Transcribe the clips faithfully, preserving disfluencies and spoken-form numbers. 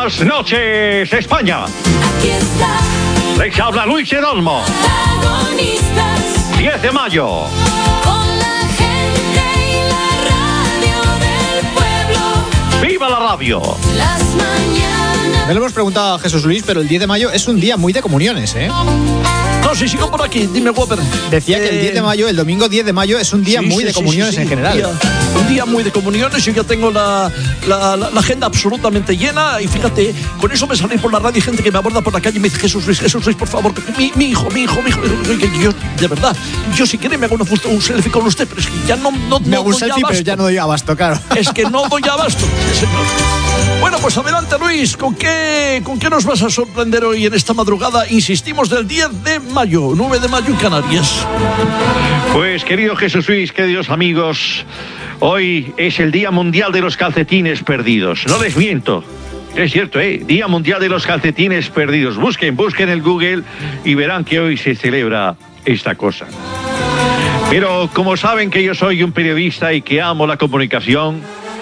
Buenas noches, España. Aquí está. Les habla Luis Edolmo. Protagonistas. diez de mayo. Con la gente y la radio del pueblo. ¡Viva la radio! Las mañanas. Me lo hemos preguntado a Jesús Luis, pero el diez de mayo es un día muy de comuniones, ¿eh? No, si sigo por aquí, dime, Whopper. Decía que el Eh, diez de mayo, el domingo diez de mayo, es un día sí, muy sí, de sí, comuniones sí, sí, en general. Un día, un día muy de comuniones. Yo ya tengo la, la, la, la agenda absolutamente llena. Y fíjate, con eso me salí por la radio y gente que me aborda por la calle y me dice: Jesús Luis, Jesús Luis, por favor, mi, mi hijo, mi hijo, mi hijo. Yo, de verdad, yo si quiere me hago una, un selfie con usted, pero es que ya no, no, Me no hago un doy selfie, abasto. pero ya no doy abasto, claro. Es que no doy abasto, sí, señor. Bueno, pues adelante, Luis. ¿Con qué, ¿Con qué nos vas a sorprender hoy en esta madrugada? Insistimos, del diez de mayo, nueve de mayo en Canarias. Pues, querido Jesús Luis, queridos amigos, hoy es el Día Mundial de los Calcetines Perdidos. No les miento. Es cierto, ¿eh? Día Mundial de los Calcetines Perdidos. Busquen, busquen el Google y verán que hoy se celebra esta cosa. Pero como saben que yo soy un periodista y que amo la comunicación,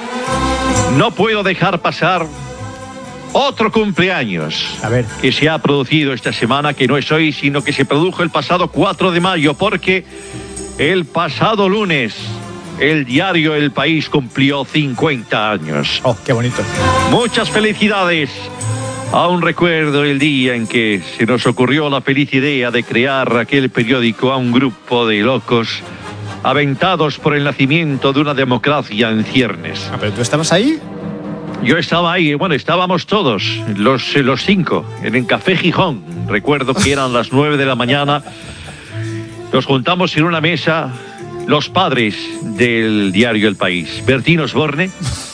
no puedo dejar pasar otro cumpleaños A ver. que se ha producido esta semana, que no es hoy, sino que se produjo el pasado cuatro de mayo, porque el pasado lunes el diario El País cumplió cincuenta años. Oh, qué bonito. Muchas felicidades. Aún recuerdo el día en que se nos ocurrió la feliz idea de crear aquel periódico a un grupo de locos aventados por el nacimiento de una democracia en ciernes. Ah, ¿pero tú estabas ahí? Yo estaba ahí, bueno, estábamos todos, los, los cinco, en el Café Gijón. Recuerdo que eran las nueve de la mañana. Nos juntamos en una mesa los padres del diario El País. Bertín Osborne,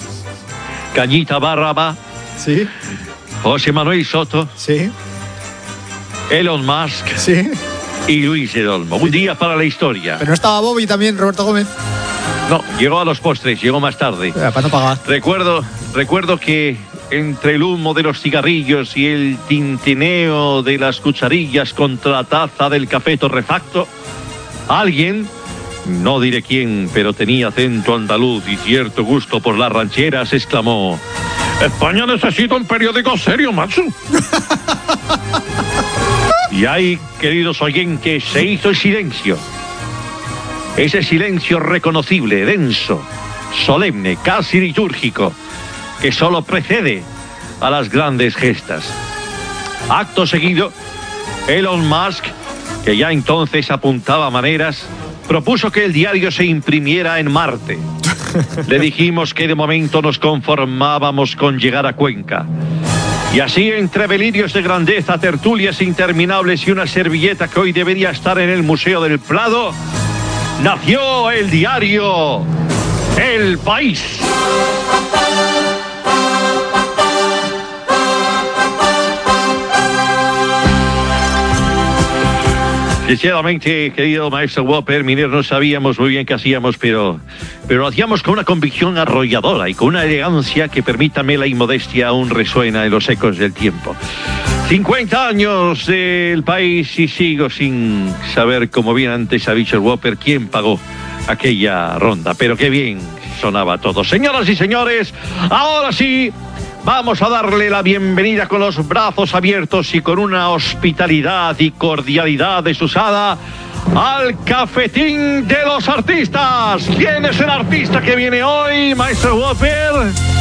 Cañita Barraba, Sí, José Manuel Soto, sí, Elon Musk sí. y Luis Edolmo. Un día para la historia. Pero no estaba Bobby también, Roberto Gómez. No, llegó a los postres, llegó más tarde. Eh, Para no pagar. Recuerdo, recuerdo que entre el humo de los cigarrillos y el tintineo de las cucharillas contra la taza del café torrefacto, alguien, no diré quién, pero tenía acento andaluz y cierto gusto por las rancheras, exclamó: España necesita un periódico serio, macho. Y ahí, queridos oyentes, se hizo el silencio. Ese silencio reconocible, denso, solemne, casi litúrgico, que solo precede a las grandes gestas. Acto seguido, Elon Musk, que ya entonces apuntaba maneras, propuso que el diario se imprimiera en Marte. Le dijimos que de momento nos conformábamos con llegar a Cuenca. Y así, entre delirios de grandeza, tertulias interminables y una servilleta que hoy debería estar en el Museo del Prado, nació el diario El País. Sinceramente, querido maestro Whopper, Miner, no sabíamos muy bien qué hacíamos, pero, pero lo hacíamos con una convicción arrolladora y con una elegancia que, permítame la inmodestia, aún resuena en los ecos del tiempo. cincuenta años del País y sigo sin saber, como bien antes ha dicho el Whopper, quién pagó aquella ronda. Pero qué bien sonaba todo. Señoras y señores, ahora sí, vamos a darle la bienvenida con los brazos abiertos y con una hospitalidad y cordialidad desusada al cafetín de los artistas. ¿Quién es el artista que viene hoy, maestro Whopper?